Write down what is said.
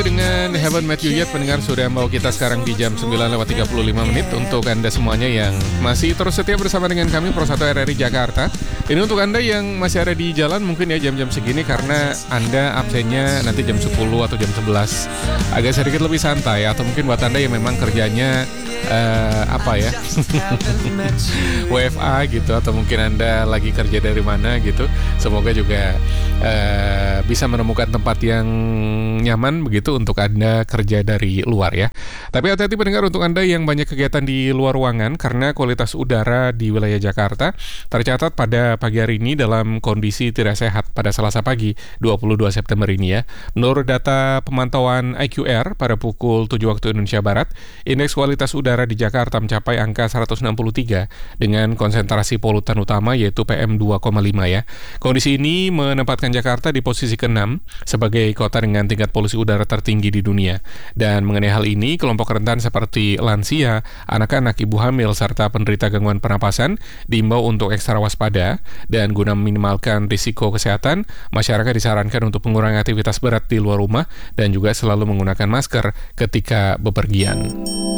kembali dengan Haven't Met You Yet. Pendengar sudah membawa kita sekarang di jam 9:35 untuk Anda semuanya yang masih terus setia bersama dengan kami Pro 1 RRI Jakarta. Ini untuk Anda yang masih ada di jalan mungkin ya jam-jam segini karena Anda absennya nanti jam 10 atau jam 11. Agak sedikit lebih santai, atau mungkin buat Anda yang memang kerjanya WFA gitu, atau mungkin Anda lagi kerja dari mana gitu. Semoga juga bisa menemukan tempat yang nyaman begitu untuk Anda kerja dari luar ya. Tapi hati-hati pendengar untuk Anda yang banyak kegiatan di luar ruangan, karena kualitas udara di wilayah Jakarta tercatat pada pagi hari ini dalam kondisi tidak sehat pada Selasa pagi 22 September ini ya. Menurut data pemantauan IQR pada pukul 7 waktu Indonesia Barat, indeks kualitas udara di Jakarta mencapai angka 163 dengan konsentrasi polutan utama yaitu PM2,5 ya. Kondisi ini menempatkan Jakarta di posisi ke-6 sebagai kota dengan tingkat polusi udara tertinggi di dunia. Dan mengenai hal ini, kelompok rentan seperti lansia, anak-anak, ibu hamil, serta penderita gangguan pernapasan diimbau untuk ekstra waspada, dan guna meminimalkan risiko kesehatan, masyarakat disarankan untuk mengurangi aktivitas berat di luar rumah dan juga selalu menggunakan masker ketika bepergian.